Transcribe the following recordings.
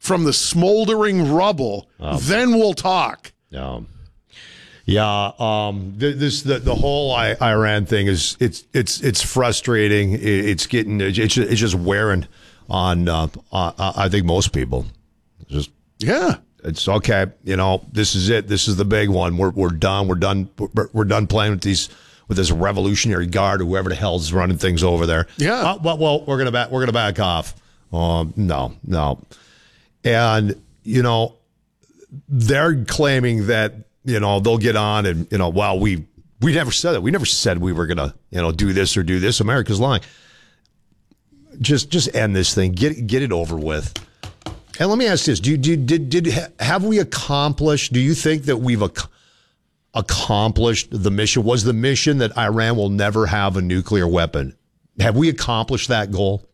from the smoldering rubble, then we'll talk. Yeah, the whole Iran thing is it's frustrating. It's just wearing on I think most people. It's okay. This is it. This is the big one. We're done. We're done playing with this Revolutionary Guard or whoever the hell's running things over there. Yeah. Well, we're gonna back off. No, and they're claiming that. They'll get on and, well, we never said that. We never said we were going to, do this or do this. America's lying. Just end this thing. Get it over with. And let me ask this. Have we accomplished, do you think that we've accomplished the mission? Was the mission that Iran will never have a nuclear weapon? Have we accomplished that goal?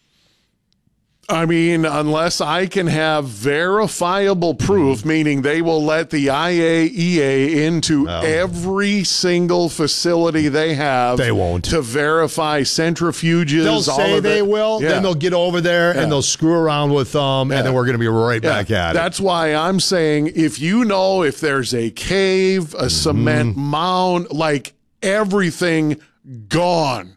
I mean, unless I can have verifiable proof, meaning they will let the IAEA into every single facility they have. They won't. To verify centrifuges. They'll say they will, yeah. Then they'll get over there and they'll screw around with them, and then we're going to be right back at it. That's why I'm saying if there's a cave, a cement mound, like everything gone.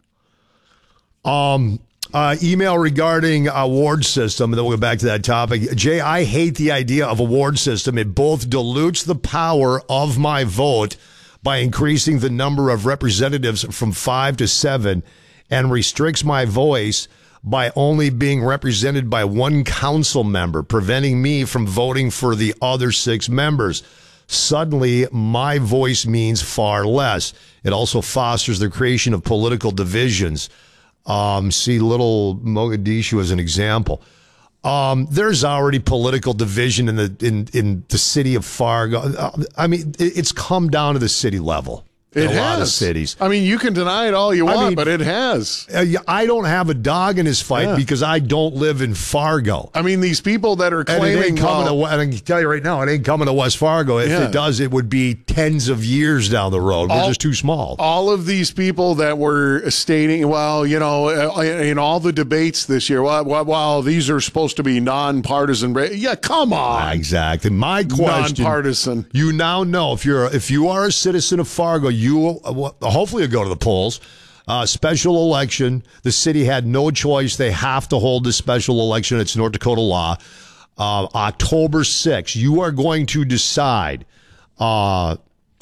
Email regarding award system, and then we'll go back to that topic. Jay, I hate the idea of award system. It both dilutes the power of my vote by increasing the number of representatives from 5 to 7 and restricts my voice by only being represented by one council member, preventing me from voting for the other 6 members. Suddenly, my voice means far less. It also fosters the creation of political divisions. See little Mogadishu as an example. There's already political division in the city of Fargo. I mean, it's come down to the city level. A lot of cities. I mean, you can deny it all you want, but it has. I don't have a dog in this fight because I don't live in Fargo. I mean, these people that are claiming... and I can tell you right now, it ain't coming to West Fargo. If it does, it would be tens of years down the road. We're just too small. All of these people that were stating, well, in all the debates this year, well, these are supposed to be nonpartisan. Yeah, come on. Exactly. My question... Nonpartisan. You now know, if you are a citizen of Fargo, you will hopefully go to the polls. Special election. The city had no choice. They have to hold this special election. It's North Dakota law. October 6th, you are going to decide, do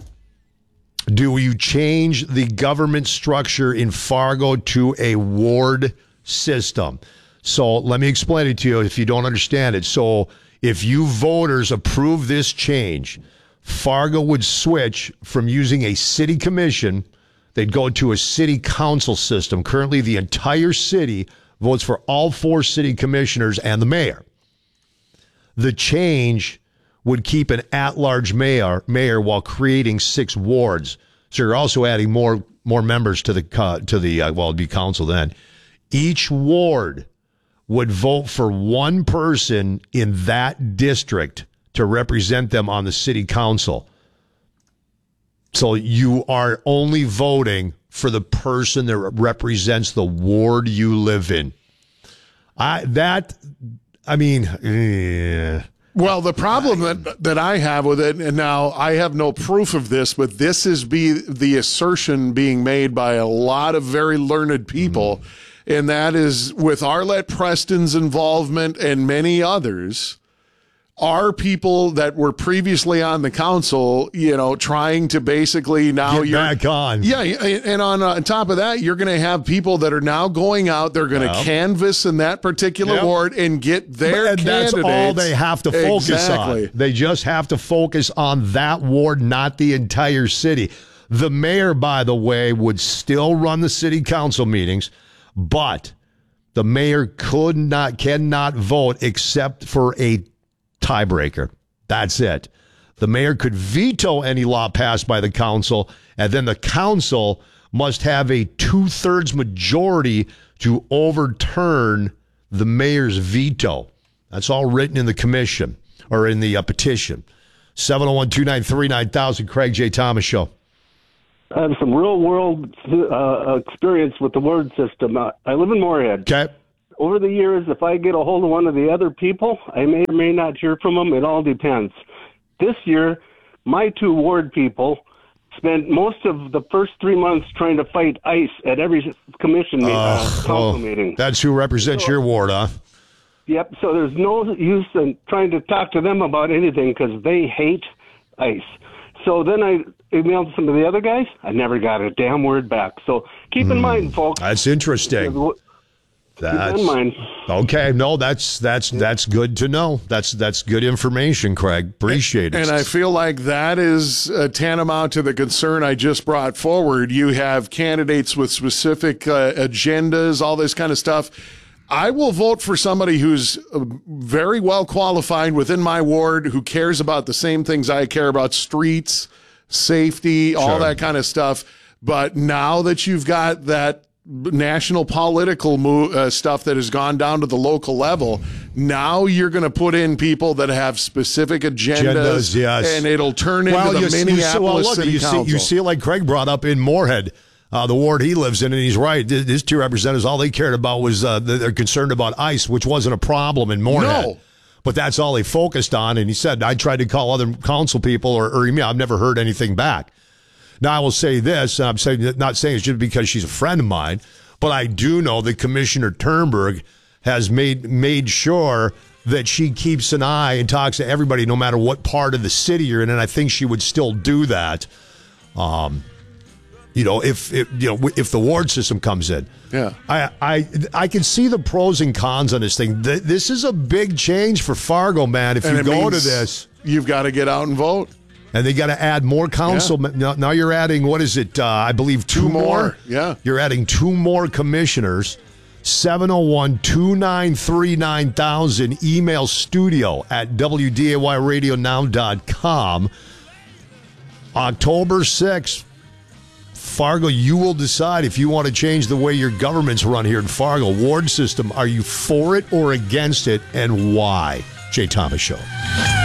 you change the government structure in Fargo to a ward system? So let me explain it to you if you don't understand it. So if you voters approve this change, Fargo would switch from using a city commission. They'd go to a city council system. Currently, the entire city votes for all 4 city commissioners and the mayor. The change would keep an at-large mayor while creating 6 wards. So you're also adding more members to it'd be council then. Each ward would vote for one person in that district to represent them on the city council. So you are only voting for the person that represents the ward you live in. Well, the problem that I have with it, and now I have no proof of this, but this is the assertion being made by a lot of very learned people, and that is with Arlette Preston's involvement and many others, are people that were previously on the council, trying to basically now get back on. Yeah, and on top of that, you're going to have people that are now going out. They're going to canvass in that particular ward and get their candidates. That's all they have to focus on. They just have to focus on that ward, not the entire city. The mayor, by the way, would still run the city council meetings, but the mayor cannot vote except for a tiebreaker. That's it. The mayor could veto any law passed by the council, and then the council must have a 2/3 majority to overturn the mayor's veto. That's all written in the commission or in the petition. 701-293-9000, Craig J. Thomas Show. I have some real-world experience with the word system. I live in Moorhead. Okay. over the years, if I get a hold of one of the other people, I may or may not hear from them. It all depends. This year, my 2 ward people spent most of the first 3 months trying to fight ICE at every commission council meeting. That's who represents your ward, huh? Yep. So there's no use in trying to talk to them about anything because they hate ICE. So then I emailed some of the other guys. I never got a damn word back. So keep in mind, folks. That's interesting. Keep in mind. Okay. No, that's good to know. That's good information, Craig. Appreciate it. And I feel like that is tantamount to the concern I just brought forward. You have candidates with specific agendas, all this kind of stuff. I will vote for somebody who's very well qualified within my ward, who cares about the same things I care about: streets, safety, all that kind of stuff. But now that you've got that national political stuff that has gone down to the local level, now you're going to put in people that have specific agendas, yes. And it'll turn into the Minneapolis City Council. You see, like Craig brought up in Moorhead, the ward he lives in, and he's right. His 2 representatives, all they cared about was they're concerned about ICE, which wasn't a problem in Moorhead. No. But that's all they focused on. And he said, I tried to call other council people or email. I've never heard anything back. Now, I will say this, and I'm not saying it's just because she's a friend of mine, but I do know that Commissioner Turnberg has made sure that she keeps an eye and talks to everybody no matter what part of the city you're in, and I think she would still do that. If the ward system comes in. Yeah. I can see the pros and cons on this thing. This is a big change for Fargo, man. If you go to this, you've got to get out and vote. And they got to add more council. Yeah. Now you're adding, what is it? I believe 2 more. Yeah. You're adding 2 more commissioners. 701-293-9000. Email studio@wdayradionow.com. October 6th. Fargo, you will decide if you want to change the way your government's run here in Fargo. Ward system, are you for it or against it, and why? Jay Thomas Show.